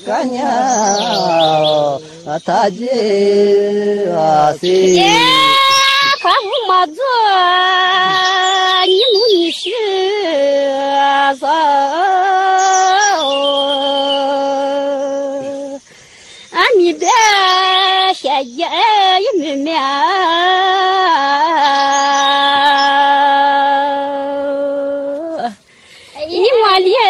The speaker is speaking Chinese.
干呀，他这是。 他不嘛做，你努你是啥？俺你别些也没面